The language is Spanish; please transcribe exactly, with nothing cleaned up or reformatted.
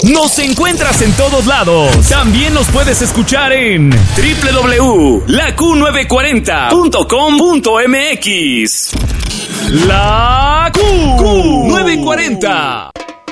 Nos encuentras en todos lados. También nos puedes escuchar en doble u doble u doble u punto la q novecientos cuarenta punto com punto m x. La Q, Q novecientos cuarenta.